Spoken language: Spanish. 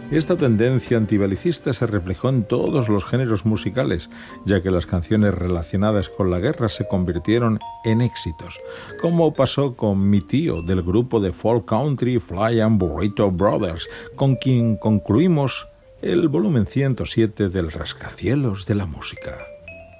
Esta tendencia antibelicista se reflejó en todos los géneros musicales, ya que las canciones relacionadas con la guerra se convirtieron en éxitos, como pasó con Mi Tío del grupo de folk country Fly and Burrito Brothers, con quien concluimos el volumen 107 del Rascacielos de la música.